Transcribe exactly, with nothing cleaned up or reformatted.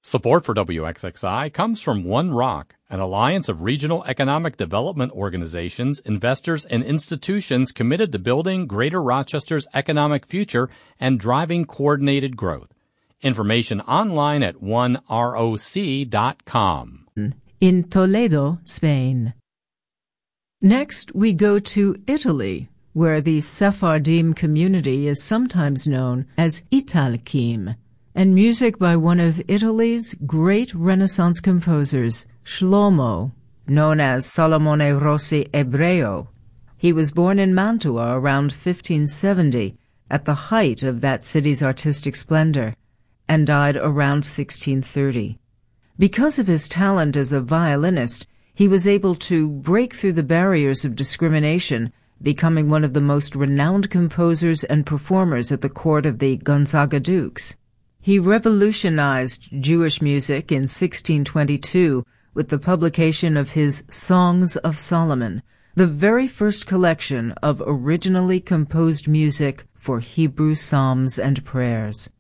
Support for W X X I comes from One Rock, an alliance of regional economic development organizations, investors, and institutions committed to building Greater Rochester's economic future and driving coordinated growth. Information online at one roc dot com. In Toledo, Spain. Next, we go to Italy, where the Sephardim community is sometimes known as Italkim, and music by one of Italy's great Renaissance composers, Shlomo, known as Salomone Rossi Ebreo. He was born in Mantua around fifteen seventy, at the height of that city's artistic splendor, and died around sixteen thirty. Because of his talent as a violinist, he was able to break through the barriers of discrimination, becoming one of the most renowned composers and performers at the court of the Gonzaga Dukes. He revolutionized Jewish music in sixteen twenty-two with the publication of his Songs of Solomon, the very first collection of originally composed music for Hebrew psalms and prayers.